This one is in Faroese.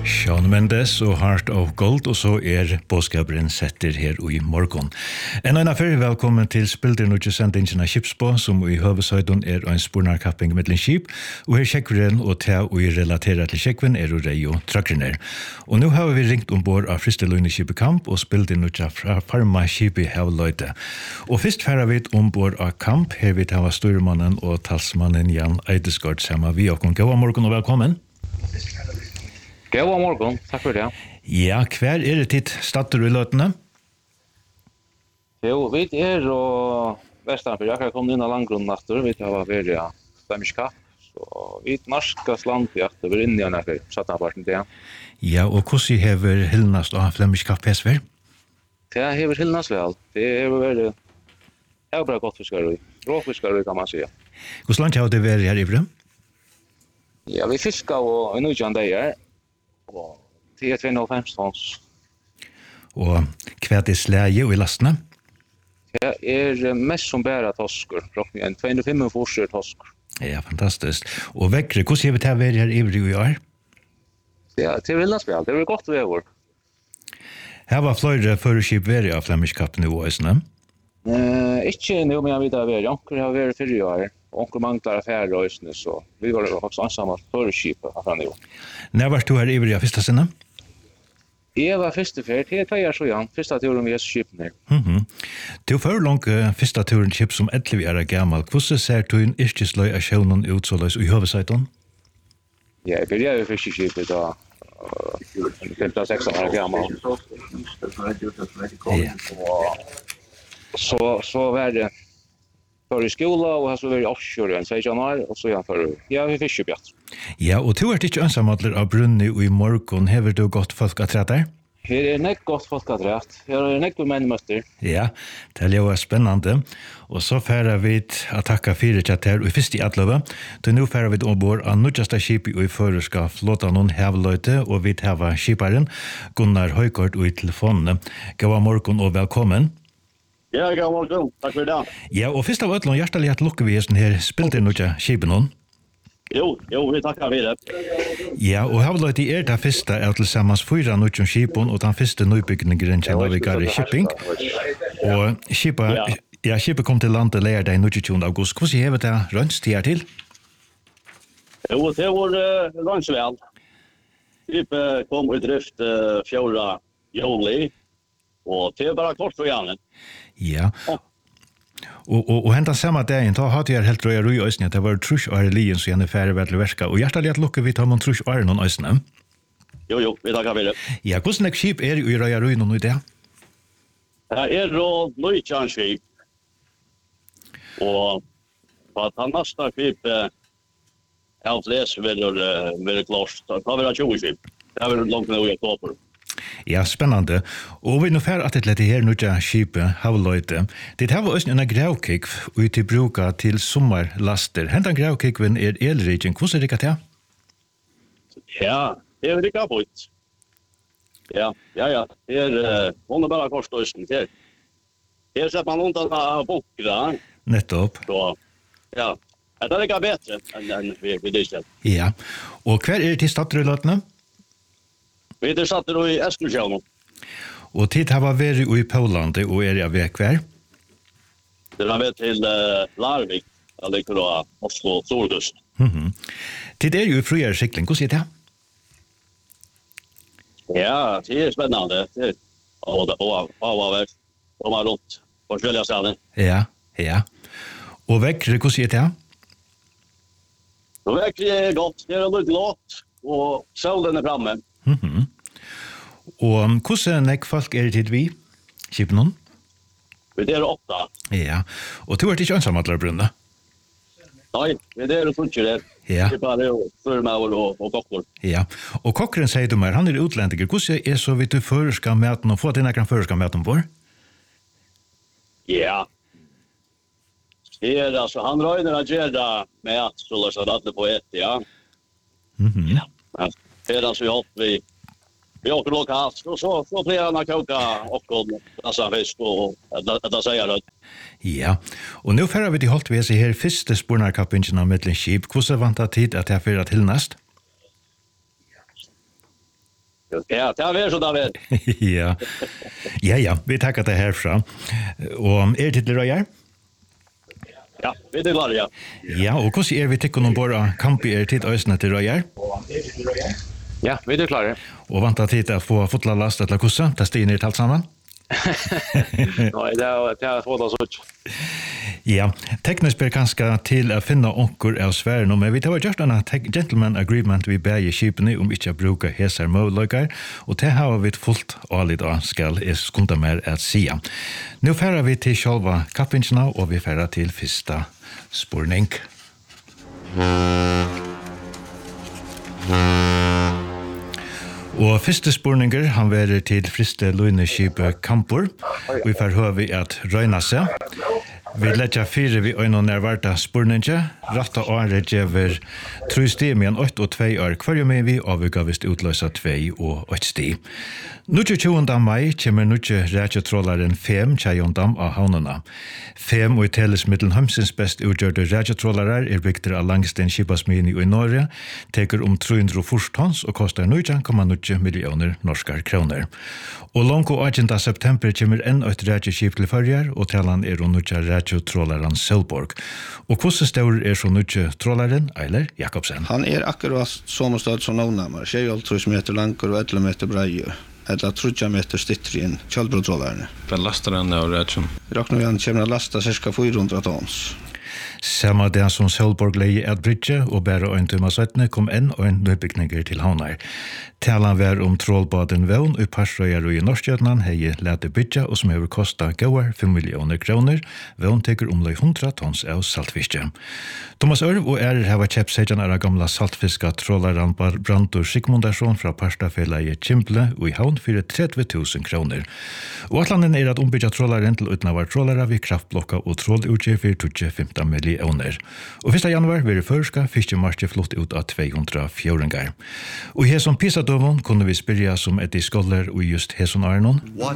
Shawn Mendes og Heart of Gold, og så bådskaperen setter her i morgen. En affær, velkommen til Spilder sendingen av Skipsbå, som i høvesøyden en spornarkapping med skip, og her sjekkeren og ta og relaterer til sjekkven rei og trakkrener. Og nå har vi ringt ombord av Fristeløyne Kamp og Spilder fra Farma skipet Havløyte. Og først færer vi ombord av Kamp, her vi tar styrmannen og talsmannen Jan Eidesgaard sammen vi, og god morgen og velkommen. God morgen, takk for det. Ja, hver det ditt statter i løtene? Jo, vi og Vestanfyr, jeg har kommet inn av landgrunnen etter, vi har vært i Flemish Cup, så vi norske landfjert, vi inne i denne sattanparten til. Ja, og hvordan har Hilnast av Flemish Cup PSV? Det har Hilnast vel, det har vært bra godt fiskere, råfiskere kan man si. Hvordan langt har det vært her i Vrøm? Ja, vi fisker og i Nujjan det og 10-2,5 tons. Og hva slæge og i lastene? Det mest som bærer tosker, en 245 tosker. Ja, fantastisk. Og vekkere, hvordan har vi til å være her i år? Ja, til Villandsbjall, det var godt ved år. Her var flere føreskip vært av Flemish Cup nå, Øysene? Ikke nå, men jeg vet det Anker har vært 4 år. Onkel manglar affärer och så vi var också ensamma förskip från det. När var du här i Ivrea första sinne? Jag var första färd, det tar jag så igen. Första turen vi skipen. Du för långt första turen skip som 11 år gammal. Hur ser du en yrkeslöj aktionen ut så lös i huvudsäten? Ja, jag började ju första skipet då 15-16 år gammal. Så var det för i skola och så var det offshore en 16 år och så jag för vi fiskebjart. Ja, och du är inte ensammadler av Brunni och i morgon har du gott folk att träta? Här näck gott folk att träta. Här näck män möter. Ja, det är spännande. Och så färar vi att tacka för det här och först i Atlöva. Då nu färar vi ombord av nutjasta skip i förska flåta någon havlöjte och vi har skiparen Gunnar Højgaard i telefonen. God morgon och välkommen. Ja, god morgon. Takk for det. Ja, og først av ødlån, hjertelig at lukker vi her spilte noe skipen noen? Jo, vi takkar for det. Ja, og Havløyte det første av til sammans 4 noe skipen, og den første nøybyggningen kjenner vi Gary Shipping. Og skipet kom til landet leir deg 29. august. Hvordan har det rønns til her til? Jo, det var rønns vel. Skipet kom i drift 4. juli, og det bare kort for gjerne. Ja. Og hentan samme dagen, da hadde jeg helt røy i øsene, at det var trus og lien som gjerne færre vært verska. Og hjertelig at lukker vi tar man trus og noen øsene. Jo, vi takkar for det. Ja, hvordan skip i røy noen i det? Det og nøykjernskip. Og på at han neste skip av les vil klart. Det har vært 20 skip. Det har vært langt ned i oktober. Ja, spännande. Och vi nu fär att det här nya skipet Havløyte. Det har också en gravkik ut till bruka till sommarlaster. Hentan gravkiken elrigen. Hur ser det ut? Ja, det är riktigt på ut. Ja. Det är underbara korstösten till. Här sätter man undan av bokra. Nettopp. Så, ja. Det är lika bättre än vi dyster. Ja. Och kvar det till stadrullatna? Vi satt i Eskilstuna. Og tid har vært i Poland og jeg ved hver? Det har vært til Larvik, eller fra Oslo Storkust. Tid jo i friere skikkling, hvordan det? Ja, det spennende. Og de har rundt forskjellige steder. Ja. Og vekkere, hvordan det? Og vekkere godt. Det litt lågt, og solen framme. Og hvordan folk det vi? Kipen noen? Vi 8. Ja, og du ikke ensammadler, Brunne? Nei, vi funker det. Ja. Det bare førmauer og kokker. Ja, og kokkeren sier du meg, han utlendiker. Hvordan så vidt du føreska maten og få til nekken føreska maten på? Ja. Det altså, han røyner å gjøre mat, så løser han alle på ja. Ja. Det alltså jag vi åker lokalt och så blir han att koka och passa fisk och det säger det. Ja, och nu färrar vi till halt vi ser här första spornarkappingen av Midland Ship. Hur vant tid att jag för att till näst? Ja, det är så David. Ja, vi tackar det härifrån. Och är det till Röjar? Ja, vi är klara, ja. Ja, och hur vi tycker om bara kamp i tid ösna till Röjar? Ja, vi är klara. Och vänta tid att få fotla last eller kussa, ta stigen allt samman. Nej, det är fått så. Ja, tekniskt ber kanskje til å finne onker av sfæren, men vi tar gjort en gentleman agreement vi bæger skipene om ikke å bruke heser måløyker, og det har vi fullt ålig da skal jeg skunda mer at sia. Nå færer vi til sjølva kappingsene, og vi færer til første spurning. Og første spurninger, han værer til friste løgneskipet Kampur. Vi får høre at røyna seg. Vi letja 4 vi øyne nærvarta spurninge. Ratta året gjør 3 sti med en 8 og 2 år hver med vi, og vi gav vist utløsa 2 og 8 sti. 29. mai kommer nutje rætjetrålaren 5 tjejondam av havnena. 5 og i telesmiddelen Hamsins best utgjørte rætjetrålarar bygder av Langsten Kipasmini i Norge, teker 340 tons og kostar 19,9 millioner norskar kroner. Og langt 8. september kommer en et rætjeskip til Førjar, og talan nutja rætjetrålaren Selborg. Og hvordan stor så nutje trålaren, Eiler Jakobsen? Han akkurat som stad som nånammer, 6,5 meter langer og 11 meter breie. Eller 30 meter stitter i en kjølbrotrålerne. Hva laster han av rætjen? Råkner vi han kommer å lasta cirka 400 tons. Samma dag som Selborg leie et bridge, og bare 1 timme 17 kom en nøybygninger til havnar. Talan var trålbaden Vøn i Parsrøyer og i Norskjøtland hei lete bygge, og som har kostet gauar 5 millioner kroner. Vøn teker omlai 100 tons av saltfiske. Thomas Ørv og har kjøpt sejan av gamla saltfiska trålaren Brandur Sigmundarsson fra Parstafela i Kimple og i havn for 30 000 kroner. Og atlanden at ombygja trålaren til utnavar trålare vi kraftblokka og trålutgjør for 15 millioner. Og 1. januar vil førska fiskemarskje flott ut av 200 fjøringar. Og her som Pisa-døvun kunne vi spyrja som et i skoller og just her som Arnon.